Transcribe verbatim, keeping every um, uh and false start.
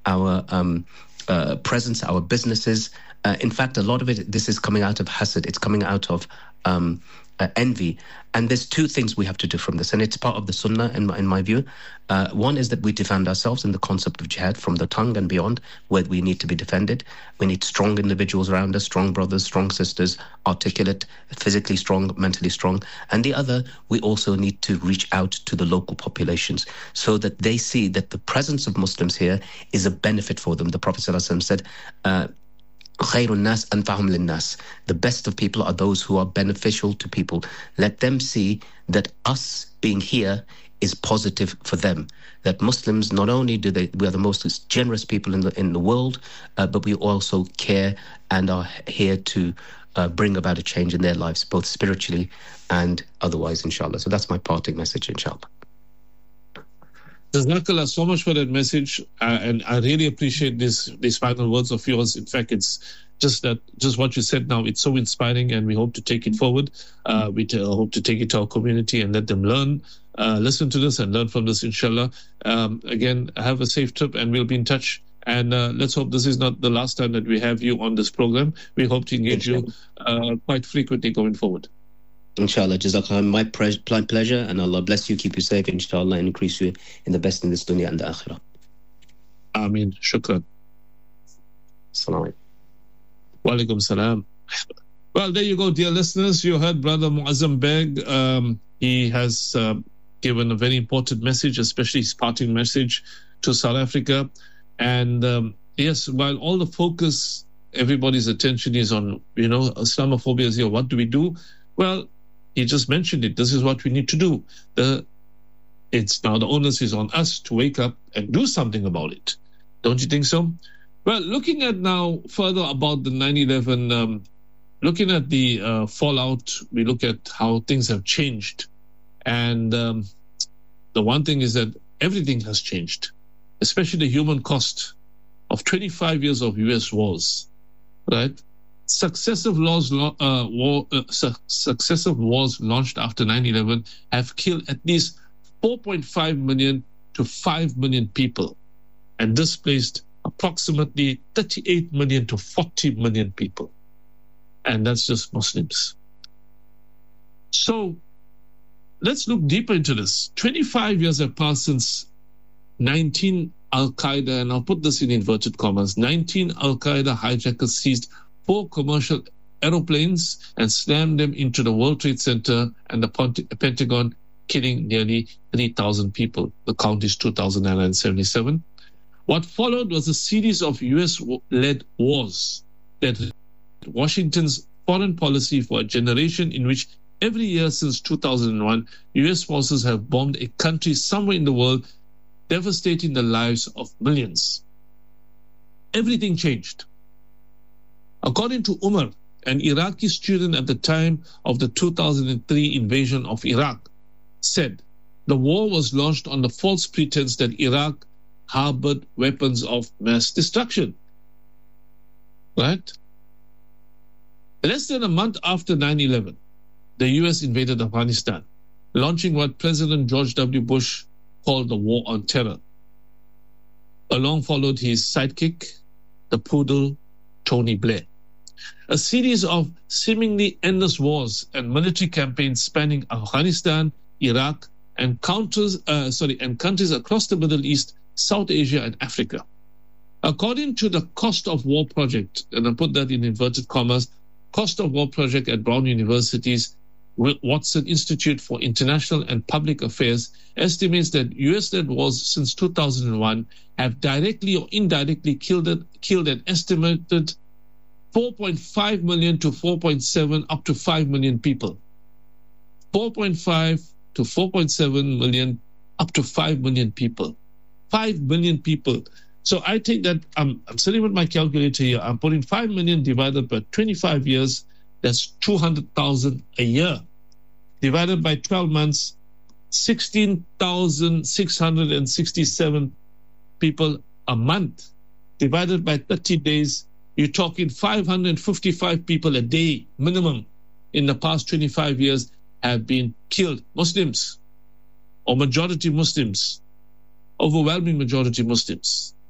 our um, uh, presence, our businesses. Uh, in fact, a lot of it, this is coming out of hasad. It's coming out of um, uh, envy. And there's two things we have to do from this, and it's part of the sunnah in my, in my view. Uh, one is that we defend ourselves in the concept of jihad from the tongue and beyond, where we need to be defended. We need strong individuals around us, strong brothers, strong sisters, articulate, physically strong, mentally strong. And the other, we also need to reach out to the local populations so that they see that the presence of Muslims here is a benefit for them. The Prophet ﷺ said, uh, Khairun nas anfa'hum linnas. The best of people are those who are beneficial to people. Let them see that us being here is positive for them. That Muslims, not only do they, we are the most generous people in the in the world, uh, but we also care and are here to uh, bring about a change in their lives, both spiritually and otherwise, inshallah. So that's my parting message, inshallah. Jazakallah so much for that message, uh, and I really appreciate this these final words of yours. In fact, it's just that just what you said now. It's so inspiring, and we hope to take it forward. Uh, we t- hope to take it to our community and let them learn, uh, listen to this, and learn from this. Inshallah. Um, again, have a safe trip, and we'll be in touch. And uh, let's hope this is not the last time that we have you on this program. We hope to engage you uh, quite frequently going forward. Inshallah, Jazakallah, my pre- pleasure, and Allah bless you, keep you safe, inshallah, and increase you in the best in this dunya and the akhirah. Ameen. Shukran. Assalamu alaikum. Wa alaikum salam. Well, there you go, dear listeners. You heard Brother Muazzam Beg. Um, he has uh, given a very important message, especially his parting message to South Africa. And um, yes, while all the focus, everybody's attention is on, you know, Islamophobia is here, what do we do? Well, he just mentioned it. This is what we need to do. The, it's now the onus is on us to wake up and do something about it. Don't you think so? Well, looking at now further about the nine eleven, um, looking at the uh, fallout, we look at how things have changed. And um, the one thing is that everything has changed, especially the human cost of twenty-five years of U S wars, right? Successive laws, uh, war, uh, su- successive wars launched after nine eleven have killed at least four point five million to five million people and displaced approximately thirty-eight million to forty million people. And that's just Muslims. So let's look deeper into this. twenty-five years have passed since nineteen Al-Qaeda, and I'll put this in inverted commas, nineteen Al-Qaeda hijackers seized four commercial aeroplanes and slammed them into the World Trade Center and the Pentagon, killing nearly three thousand people. The count is two thousand nine hundred seventy-seven. What followed was a series of U S-led wars that Washington's foreign policy for a generation, in which every year since two thousand one, U S forces have bombed a country somewhere in the world, devastating the lives of millions. Everything changed. According to Umar, an Iraqi student at the time of the two thousand three invasion of Iraq, said the war was launched on the false pretense that Iraq harbored weapons of mass destruction. Right? Less than a month after nine eleven, the U S invaded Afghanistan, launching what President George W. Bush called the War on Terror. Along followed his sidekick, the poodle, Tony Blair. A series of seemingly endless wars and military campaigns spanning Afghanistan, Iraq, and countries, uh, sorry, and countries across the Middle East, South Asia, and Africa. According to the Cost of War Project, and I put that in inverted commas, Cost of War Project at Brown University's Watson Institute for International and Public Affairs estimates that U S-led wars since two thousand one have directly or indirectly killed, killed an estimated four point five million to four point seven, up to five million people. four point five to four point seven million, up to five million people. five million people. So I take that, I'm, I'm sitting with my calculator here, I'm putting five million divided by twenty-five years, that's two hundred thousand a year. Divided by twelve months, sixteen thousand six hundred sixty-seven people a month. Divided by thirty days, you're talking five hundred fifty-five people a day minimum in the past twenty-five years have been killed. Muslims, or majority Muslims, overwhelming majority Muslims.